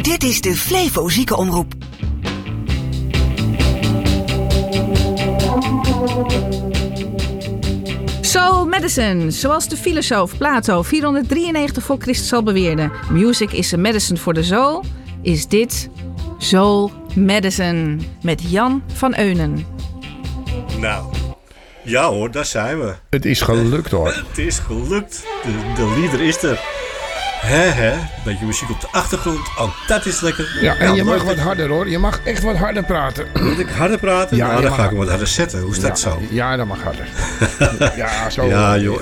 Dit is de Flevo Ziekenomroep. Soul Medicine, zoals de filosoof Plato 493 voor Christus al beweerde. Music is a medicine for the soul. Is dit Soul Medicine met Jan van Eunen. Nou, ja hoor, daar zijn we. Het is gelukt hoor. Het is gelukt. De lieder is er. Hè. Beetje muziek op de achtergrond. Ook dat is lekker. Ja, en je mag wat harder hoor. Je mag echt wat harder praten. Moet ik harder praten? Ja, nou, dan ga ik hem wat harder zetten. Hoe is dat zo? Ja, dat mag harder. Ja, zo. Ja joh,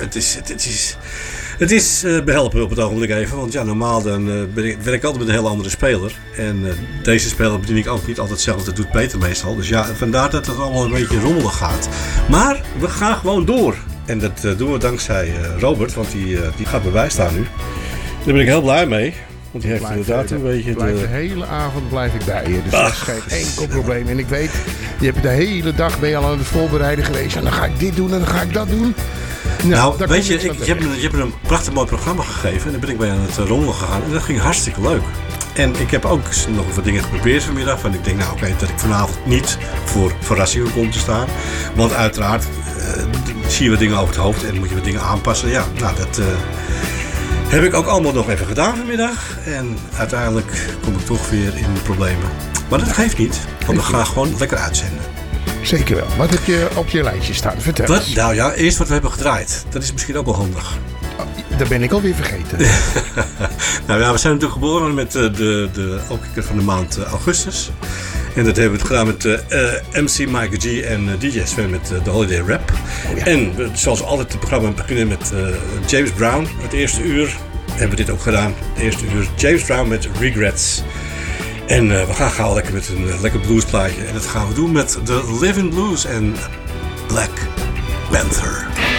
het is behelpen op het ogenblik even. Want ja, normaal dan werk ik altijd met een hele andere speler. En deze speler bedien ik ook niet altijd zelf. Dat doet Peter meestal. Dus ja, vandaar dat het allemaal een beetje rommelig gaat. Maar we gaan gewoon door. En dat doen we dankzij Robert. Want die gaat bij mij staan nu. Daar ben ik heel blij mee. Want die heeft inderdaad een beetje... De hele avond blijf ik bij je. Dus dat is geen enkel probleem. En ik weet, je hebt de hele dag ben je al aan het voorbereiden geweest. En dan ga ik dit doen en dan ga ik dat doen. Nou weet je, je hebt me een prachtig mooi programma gegeven. En dan ben ik bij aan het rommelen gegaan. En dat ging hartstikke leuk. En ik heb ook nog wat dingen geprobeerd vanmiddag. Want ik denk, nou oké, dat ik vanavond niet voor verrassingen kom te staan. Want uiteraard zie je wat dingen over het hoofd. En moet je wat dingen aanpassen. Ja, nou dat... heb ik ook allemaal nog even gedaan vanmiddag. En uiteindelijk kom ik toch weer in de problemen. Maar dat geeft niet. Want we gaan gewoon lekker uitzenden. Zeker wel. Wat heb je op je lijstje staan? Vertel eens. Nou ja, eerst wat we hebben gedraaid. Dat is misschien ook wel handig. Dat ben ik alweer vergeten. Nou ja, we zijn natuurlijk geboren met de opkikker van de maand augustus. En dat hebben we gedaan met MC Mike G en DJ Sven met de Holiday Rap. Oh ja. En zoals altijd het programma beginnen met James Brown. Het eerste uur hebben we dit ook gedaan. Het eerste uur James Brown met Regrets. En we gaan gauw lekker met een lekker bluesplaatje. En dat gaan we doen met The Living Blues en Black Panther.